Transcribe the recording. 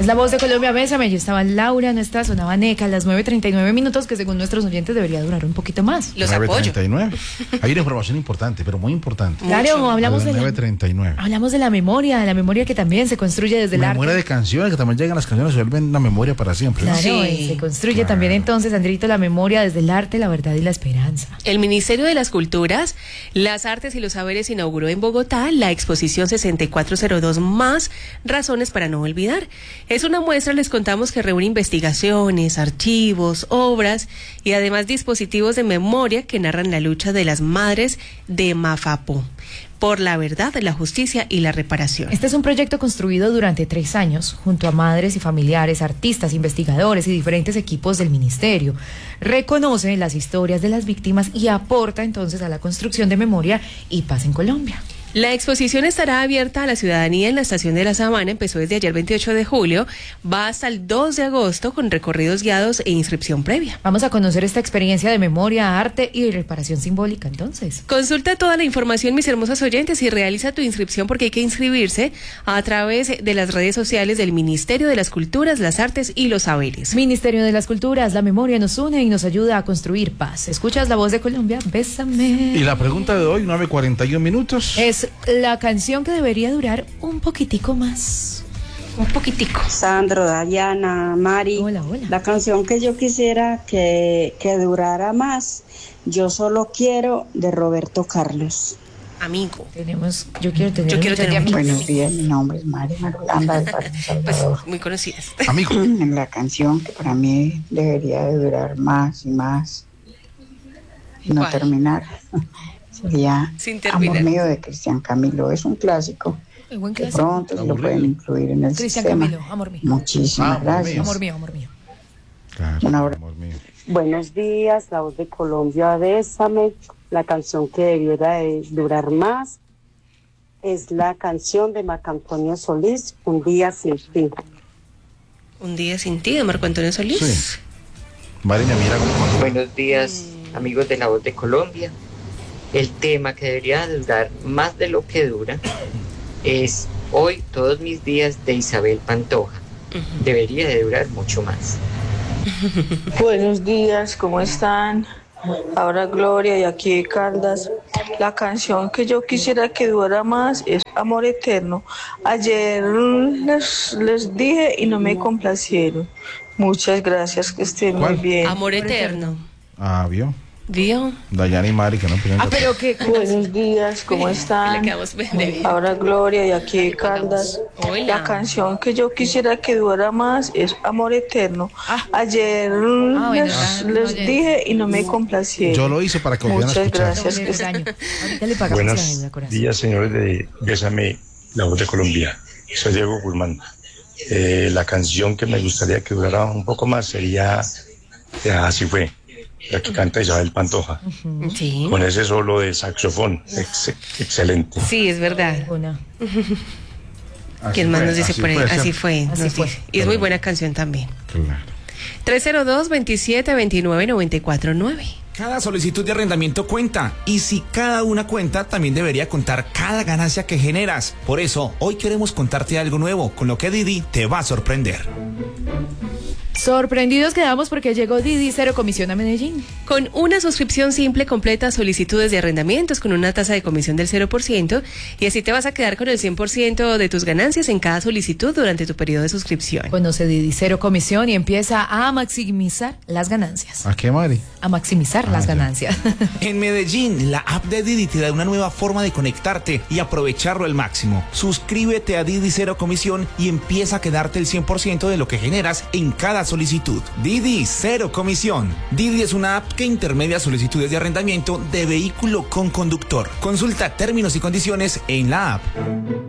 La Voz de Colombia, bésame. Yo estaba Laura, no está, sonaba Neca a las 9:39 minutos, que según nuestros oyentes debería durar un poquito más. Los apoyo. 9:39. Hay una información importante, pero muy importante. Claro, hablamos de 9:39. Hablamos de la memoria que también se construye desde el arte. Memoria de canciones, que también llegan las canciones, se vuelven una memoria para siempre. Claro, Sí. y se construye también entonces, Andrito, la memoria desde el arte, la verdad y la esperanza. El Ministerio de las Culturas, las Artes y los Saberes inauguró en Bogotá la exposición 6402 más razones para no olvidar. Es una muestra, les contamos, que reúne investigaciones, archivos, obras y además dispositivos de memoria que narran la lucha de las madres de Mafapó por la verdad, la justicia y la reparación. Este es un proyecto construido durante 3 años, junto a madres y familiares, artistas, investigadores y diferentes equipos del ministerio. Reconoce las historias de las víctimas y aporta entonces a la construcción de memoria y paz en Colombia. La exposición estará abierta a la ciudadanía en la Estación de la Sabana, empezó desde ayer 28 de julio, va hasta el 2 de agosto con recorridos guiados e inscripción previa. Vamos a conocer esta experiencia de memoria, arte y reparación simbólica entonces. Consulta toda la información, mis hermosos oyentes, y realiza tu inscripción, porque hay que inscribirse a través de las redes sociales del Ministerio de las Culturas, las Artes y los Saberes. Ministerio de las Culturas, la memoria nos une y nos ayuda a construir paz. ¿Escuchas La Voz de Colombia? Bésame. Y la pregunta de hoy, 9:41 minutos. Es la canción que debería durar un poquitico más. Un poquitico. Sandro, Dayana, Mari. Hola, hola. La canción que yo quisiera que durara más, Yo Solo Quiero, de Roberto Carlos. Amigo. Yo quiero tener un millón de amigos. Buenos días, mi nombre es Mari Marulanda de Parque Salvador. Pues muy conocidas. Amigo. La canción que para mí debería de durar más y más y no ¿Cuál? terminar sería Sin terminar. Amor Mío, de Cristian Camilo. Es un clásico. Muy buen De clásico. pronto se lo pueden incluir en el Cristian sistema. Camilo, amor mío. Muchísimas Amor gracias. mío. Amor mío, amor mío. Claro, Un abrazo. amor mío. Buenos días, La Voz de Colombia, bésame. La canción que debiera de durar más es la canción de Marco Antonio Solís, Un Día Sin Ti. Un día sin ti, de Marco Antonio Solís. Sí. Mari me mira como... Buenos días, amigos de La Voz de Colombia. El tema que debería durar más de lo que dura es Hoy Todos Mis Días, de Isabel Pantoja. Debería de durar mucho más. Buenos días, ¿cómo están? Ahora Gloria y aquí de Caldas. La canción que yo quisiera que durara más es Amor Eterno. Ayer les dije y no me complacieron. Muchas gracias, que estén muy ¿Cuál? bien. Amor eterno. ¿Vio? ¿Vio? Dayana y Mari, que no pusieron... Pero que Buenos días, ¿cómo Le están? quedamos de... Ahora Gloria y aquí de Caldas. Hola. La canción que yo quisiera que durara más es Amor Eterno. Ayer les dije y no me complacieron. Yo lo hice para que volvieran a Muchas escuchar. gracias. el regaño. Ahorita le pagamos la deuda, Buenos corazón. días, señores de Bésame, La Voz de Colombia. Soy Diego Guzmán. La canción que me gustaría que durara un poco más sería Así Fue, la que canta Isabel Pantoja, Sí. con ese solo de saxofón. Excelente. Sí, es verdad. Una. ¿Quién más nos dice por ahí? Así ¿cierto? fue. Así nos fue. dice. Y es muy buena canción también. Claro. 302-2729-949. Cada solicitud de arrendamiento cuenta, y si cada una cuenta, también debería contar cada ganancia que generas. Por eso, hoy queremos contarte algo nuevo, con lo que Didi te va a sorprender. Sorprendidos quedamos porque llegó Didi cero comisión a Medellín. Con una suscripción simple completa solicitudes de arrendamientos con una tasa de comisión del 0%, y así te vas a quedar con el 100% de tus ganancias en cada solicitud durante tu periodo de suscripción. Conoce Didi cero comisión y empieza a maximizar las ganancias. ¿A qué, Mari? A maximizar las ya. ganancias. En Medellín, la app de Didi te da una nueva forma de conectarte y aprovecharlo al máximo. Suscríbete a Didi Cero Comisión y empieza a quedarte el 100% de lo que generas en cada solicitud. Didi Cero Comisión. Didi es una app que intermedia solicitudes de arrendamiento de vehículo con conductor. Consulta términos y condiciones en la app.